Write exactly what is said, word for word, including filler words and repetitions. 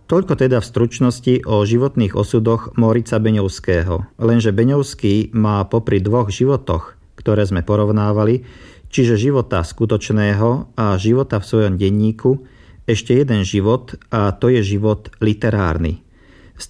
Toľko teda v stručnosti o životných osudoch Mórica Beňovského. Lenže Beňovský má popri dvoch životoch, ktoré sme porovnávali, čiže života skutočného a života v svojom denníku, ešte jeden život, a to je život literárny.